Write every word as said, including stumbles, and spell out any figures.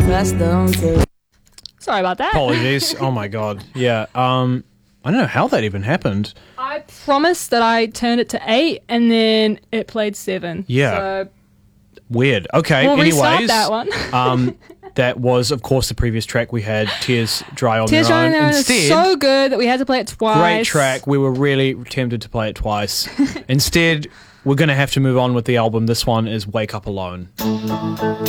Sorry about that. Apologies. Oh my god. Yeah. Um, I don't know how that even happened. I promised that I turned it to eight, and then it played seven. Yeah. So Weird. Okay. we'll Anyways, restart that one. um, that was of course the previous track we had. Tears Dry on Tears Their Dry on Own. Their Own is Instead, so good that we had to play it twice. great track. We were really tempted to play it twice. Instead, we're going to have to move on with the album. This one is Wake Up Alone.